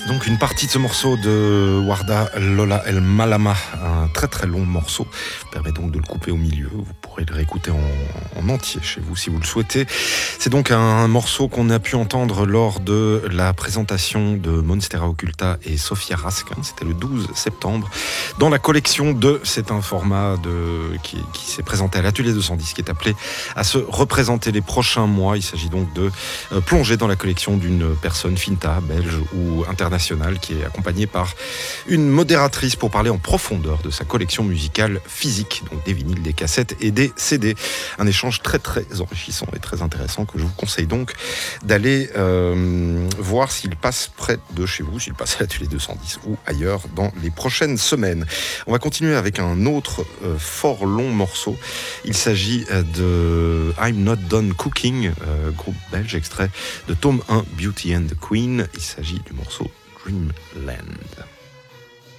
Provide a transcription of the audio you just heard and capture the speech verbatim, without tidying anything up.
Donc une partie de ce morceau de Warda Lola El Malama, un très très long morceau, permet donc de le couper au milieu, vous pourrez le réécouter en, en entier chez vous si vous le souhaitez. C'est donc un, un morceau qu'on a pu entendre lors de la présentation de Monstera Occulta et Sophia Rask, hein, c'était le douze septembre, dans la collection de, c'est un format de, qui, qui s'est présenté à l'Atelier deux cent dix, qui est appelé à se représenter les prochains mois. Il s'agit donc de euh, plonger dans la collection d'une personne finta, belge ou internationale, qui est accompagnée par une modératrice pour parler en profondeur de sa collection musicale physique, donc des vinyles, des cassettes et des C D. Un échange très très enrichissant et très intéressant que je vous conseille donc d'aller euh, voir s'il passe près de chez vous, s'il passe à l'Atelier deux cent dix ou ailleurs dans les prochaines semaines. On va continuer avec un autre euh, fort long morceau. Il s'agit de I'm Not Done Cooking, euh, groupe belge, extrait de tome un Beauty and the Queen. Il s'agit du morceau Dreamland.